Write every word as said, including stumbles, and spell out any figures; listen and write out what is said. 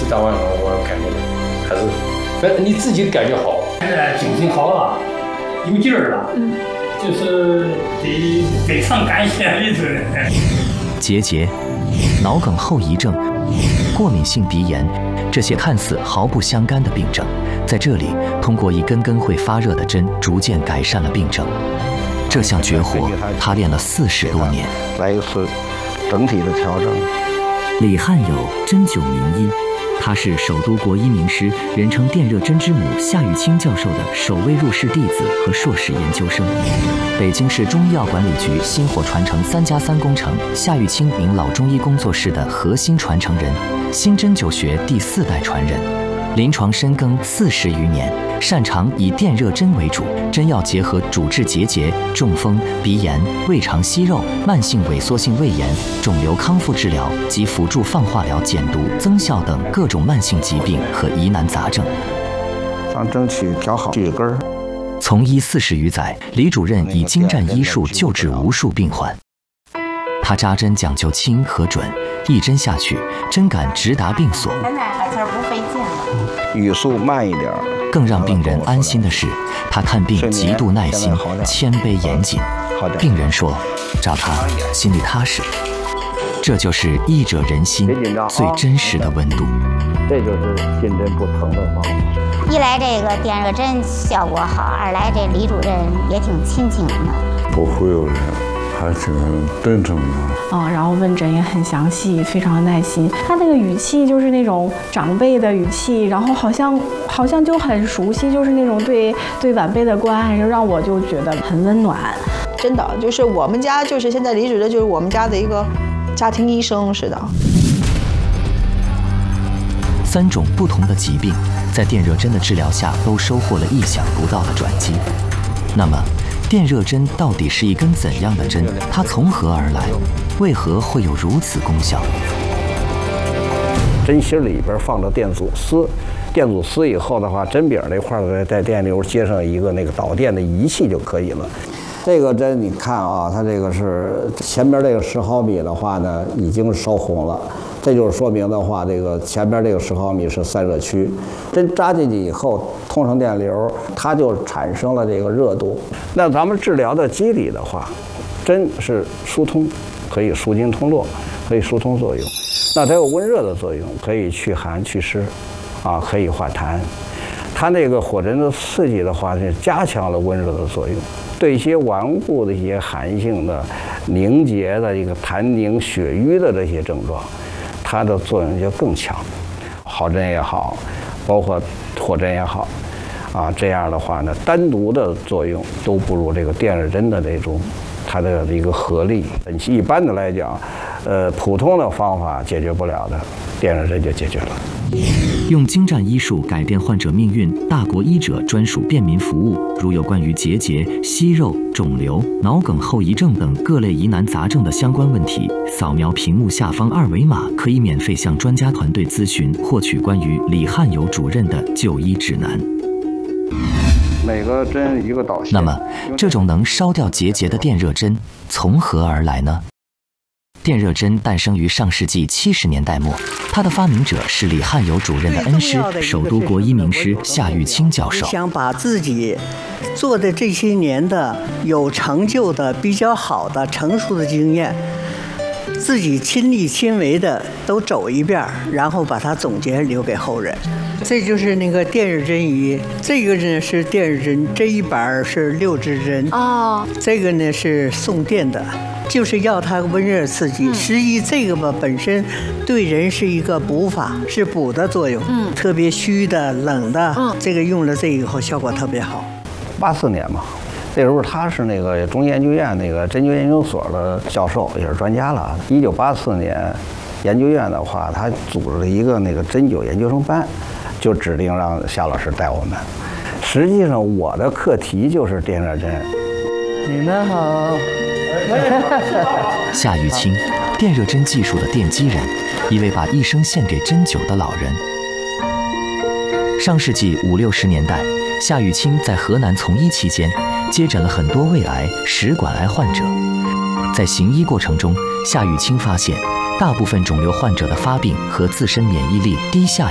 打完我我感觉还是，反正你自己感觉好。 现在精神好了，有劲儿了，嗯，就是得非常感谢李主任。 结节、脑梗后遗症、过敏性鼻炎，这些看似毫不相干的病症，在这里通过一根根会发热的针，逐渐改善了病症。这项绝活，他练了四十多年。 来一次整体的调整。 李汉友，针灸名医，他是首都国医名师，人称电热针之母夏玉清教授的首位入室弟子和硕士研究生。北京市中医药管理局薪火传承三加三工程夏玉清名老中医工作室的核心传承人，新针灸学第四代传人，临床深耕四十余年，擅长以电热针为主，针药结合主治结节、中风、鼻炎、胃肠息肉、慢性萎缩性胃炎、肿瘤康复治疗及辅助放化疗减毒、增效等各种慢性疾病和疑难杂症， 想争取调好血根儿。 从医四十余载，李主任以精湛医术救治无数病患。他扎针讲究轻和准，一针下去，针感直达病所。 现在还词不费劲了， 语速慢一点。 更让病人安心的是，他看病极度耐心、谦卑严谨。病人说，找他心里踏实。这就是医者仁心最真实的温度。 这就是心针不疼的方法。 一来这个电热针效果好，二来这李主任也挺亲情的， 不忽悠人，还挺真诚的。 嗯，然后问诊也很详细，非常耐心。他那个语气就是那种长辈的语气，然后好像好像就很熟悉，就是那种对对晚辈的关爱，就让我就觉得很温暖。 真的，就是我们家就是现在李主任就是我们家的一个家庭医生似的。 三种不同的疾病，在电热针的治疗下都收获了意想不到的转机。那么，电热针到底是一根怎样的针？它从何而来？为何会有如此功效？ 针芯里边放着电阻丝，电阻丝以后的话，针柄这块儿在电流接上一个那个导电的仪器就可以了。这个针你看啊，它这个是前边这个十毫米的话呢，已经烧红了。这就是说明的话，这个前边这个十毫米是散热区，针扎进去以后，通上电流，它就产生了这个热度。那咱们治疗的机理的话，针是疏通，可以疏经通络，可以疏通作用。那它有温热的作用，可以祛寒祛湿，啊，可以化痰。它那个火针的刺激的话，是加强了温热的作用，对一些顽固的一些寒性的、凝结的一个痰凝血瘀的这些症状。它的作用就更强，好针也好，包括火针也好，啊，这样的话呢，单独的作用都不如这个电热针的这种它的一个合力。一般的来讲，呃，普通的方法解决不了的，电热针就解决了。 用精湛医术改变患者命运，大国医者专属便民服务。如有关于结节、息肉、肿瘤、脑梗后遗症等各类疑难杂症的相关问题，扫描屏幕下方二维码，可以免费向专家团队咨询，获取关于李汉友主任的就医指南。 每个针一个导线。 那么，这种能烧掉结节的电热针从何而来呢？电热针诞生于上世纪七十年代末，它的发明者是李汉友主任的恩师，首都国医名师夏玉清教授。 想把自己做的这些年的有成就的、比较好的、成熟的经验，自己亲力亲为的都走一遍，然后把它总结留给后人。这就是那个电热针仪，这个呢是电热针，这一板是六支针哦，这个呢是送电的。就是要它温热刺激，实际这个吧本身对人是一个补法，是补的作用。嗯，特别虚的、冷的，嗯，这个用了这以后效果特别好。 八四年嘛，那时候他是那个中医研究院那个针灸研究所的教授，也是专家了。一九八四年，研究院的话，他组织了一个那个针灸研究生班，就指定让夏老师带我们。实际上，我的课题就是电热针。 你们好。 夏玉清，电热针技术的奠基人，一位把一生献给针灸的老人。上世纪五六十年代，夏玉清在河南从医期间，接诊了很多胃癌、食管癌患者。在行医过程中，夏玉清发现，大部分肿瘤患者的发病和自身免疫力低下